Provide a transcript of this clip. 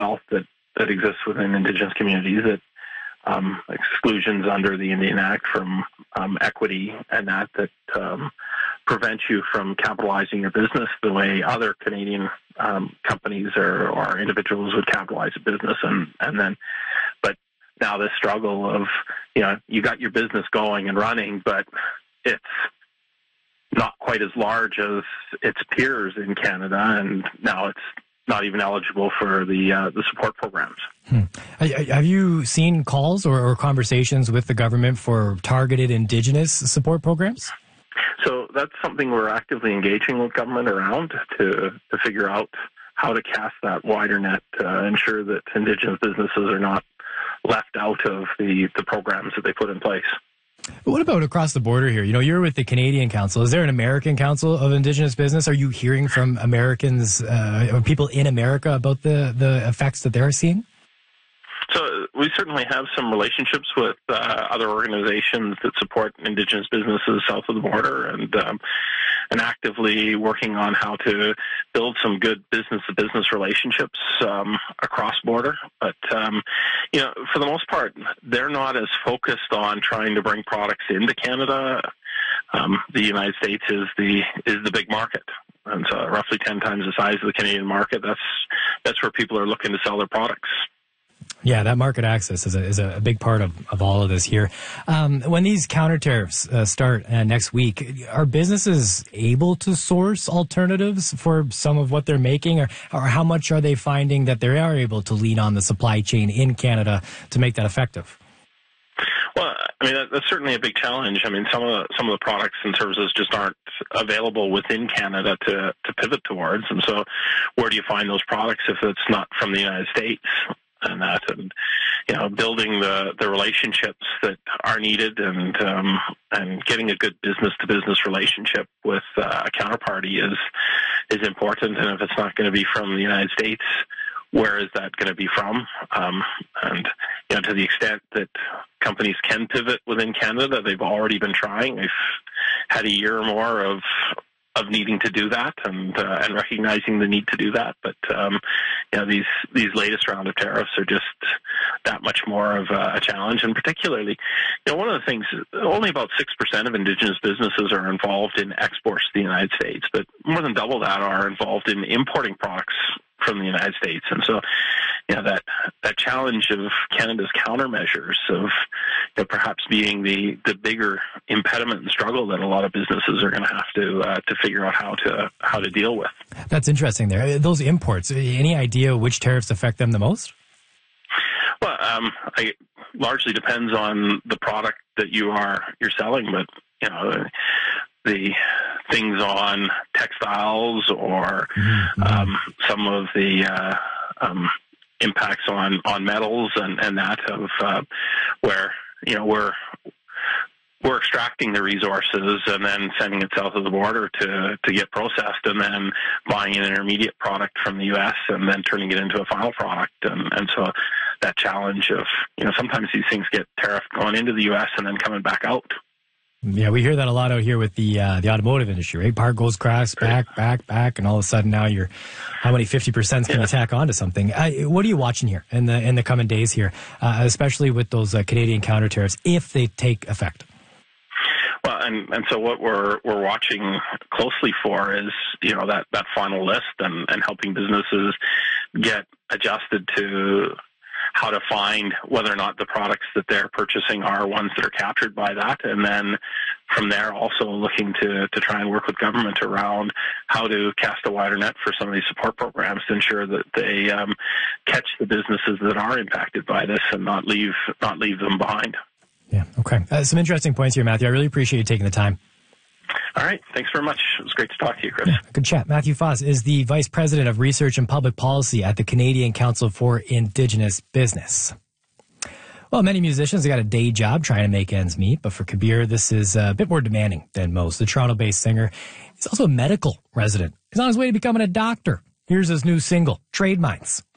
wealth that exists within Indigenous communities, that exclusions under the Indian Act from equity and that prevent you from capitalizing your business the way other Canadian companies or individuals would capitalize a business, but now this struggle of, you got your business going and running, but it's not quite as large as its peers in Canada, and now it's not even eligible for the support programs. Have you seen calls or conversations with the government for targeted Indigenous support programs? So that's something we're actively engaging with government around to figure out how to cast that wider net to ensure that Indigenous businesses are not left out of the programs that they put in place. But what about across the border here? You're with the Canadian Council. Is there an American Council of Indigenous Business? Are you hearing from Americans or people in America about the effects that they're seeing? So we certainly have some relationships with other organizations that support Indigenous businesses south of the border, and actively working on how to build some good business-to-business relationships across border. But for the most part, they're not as focused on trying to bring products into Canada. The United States is the big market, and so roughly 10 times the size of the Canadian market. That's where people are looking to sell their products. Yeah, that market access is a big part of all of this here. When these counter tariffs start next week, are businesses able to source alternatives for some of what they're making, or how much are they finding that they are able to lean on the supply chain in Canada to make that effective? Well, that's certainly a big challenge. Some of the products and services just aren't available within Canada to pivot towards, and so where do you find those products if it's not from the United States? And building the relationships that are needed and getting a good business-to-business relationship with a counterparty is important. And if it's not going to be from the United States, where is that going to be from? To the extent that companies can pivot within Canada, they've already been trying. They've had a year or more of needing to do that and recognizing the need to do that. But, these latest round of tariffs are just that much more of a challenge. And particularly, one of the things, only about 6% of Indigenous businesses are involved in exports to the United States, but more than double that are involved in importing products from the United States. And so, that challenge of Canada's countermeasures of perhaps being the bigger impediment and struggle that a lot of businesses are going to have to figure out how to deal with. That's interesting there. Those imports, any idea which tariffs affect them the most? Well, it largely depends on the product that you're selling, but the things on textiles or some of the impacts on metals and that of where we're extracting the resources and then sending it south of the border to get processed, and then buying an intermediate product from the U.S. and then turning it into a final product. And so that challenge of, sometimes these things get tariffed going into the U.S. and then coming back out. Yeah, we hear that a lot out here with the automotive industry, right? Part goes cracks, back, and all of a sudden now how many 50% can you tack onto something? What are you watching here in the coming days here, especially with those Canadian counter tariffs, if they take effect? Well, and so what we're watching closely for is, that final list and helping businesses get adjusted to how to find whether or not the products that they're purchasing are ones that are captured by that. And then from there, also looking to try and work with government around how to cast a wider net for some of these support programs to ensure that they catch the businesses that are impacted by this and not leave them behind. Yeah, okay. Some interesting points here, Matthew. I really appreciate you taking the time. All right. Thanks very much. It was great to talk to you, Chris. Yeah, good chat. Matthew Foss is the Vice President of Research and Public Policy at the Canadian Council for Indigenous Business. Well, many musicians have got a day job trying to make ends meet, but for Kabir, this is a bit more demanding than most. The Toronto-based singer is also a medical resident. He's on his way to becoming a doctor. Here's his new single, Trade Minds.